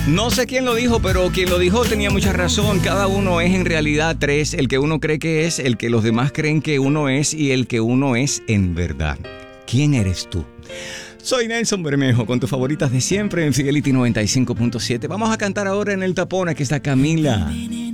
No sé quién lo dijo, pero quien lo dijo tenía mucha razón. Cada uno es en realidad tres: el que uno cree que es, el que los demás creen que uno es y el que uno es en verdad. ¿Quién eres tú? Soy Nelson Bermejo con tus favoritas de siempre en Fidelity 95.7. Vamos a cantar ahora en el tapón. Aquí está Camila.